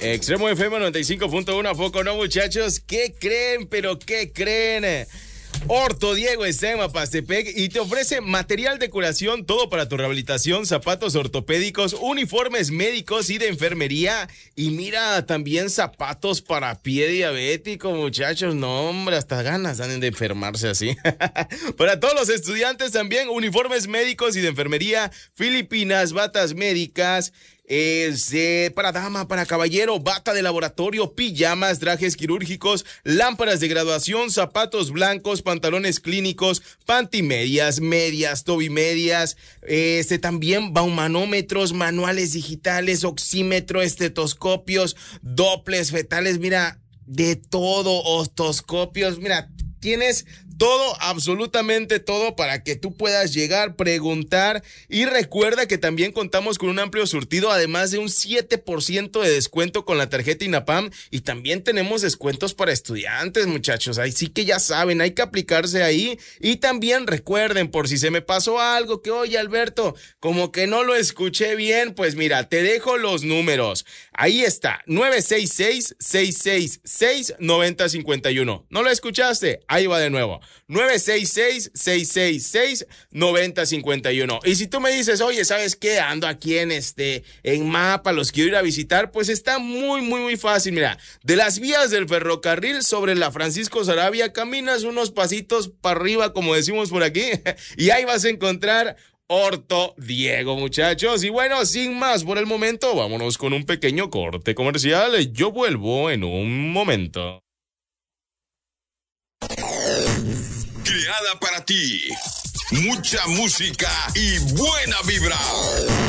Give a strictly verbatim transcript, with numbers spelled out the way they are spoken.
Extremo F M noventa y cinco punto uno, ¿a poco no, muchachos? ¿Qué creen? ¿Pero qué creen? Orto Diego está en Mapastepec y te ofrece material de curación, todo para tu rehabilitación, zapatos ortopédicos, uniformes médicos y de enfermería. Y mira, también zapatos para pie diabético, muchachos. No, hombre, hasta ganas dan de enfermarse así. Para todos los estudiantes también, uniformes médicos y de enfermería, Filipinas, batas médicas. Es eh, para dama, para caballero, bata de laboratorio, pijamas, trajes quirúrgicos, lámparas de graduación, zapatos blancos, pantalones clínicos, pantimedias, medias, tobimedias, este también baumanómetros, manuales digitales, oxímetro, estetoscopios, dopples fetales, mira, de todo, otoscopios, mira, tienes todo, absolutamente todo para que tú puedas llegar, preguntar y recuerda que también contamos con un amplio surtido, además de un siete por ciento de descuento con la tarjeta INAPAM y también tenemos descuentos para estudiantes, muchachos, ahí sí que ya saben, hay que aplicarse ahí y también recuerden, por si se me pasó algo, que oye Alberto, como que no lo escuché bien, pues mira, te dejo los números, ahí está, nueve seis seis, seis seis seis, nueve cero cinco uno, ¿no lo escuchaste? Ahí va de nuevo. nueve seis seis, seis seis seis, nueve cero cinco uno. Y si tú me dices, oye, ¿sabes qué? Ando aquí en este, en Mapa, los quiero ir a visitar, pues está muy, muy, muy fácil. Mira, de las vías del ferrocarril sobre la Francisco Saravia, caminas unos pasitos para arriba, como decimos por aquí, y ahí vas a encontrar Orto Diego, muchachos. Y bueno, sin más por el momento, vámonos con un pequeño corte comercial. Yo vuelvo en un momento. Creada para ti. Mucha música y buena vibra.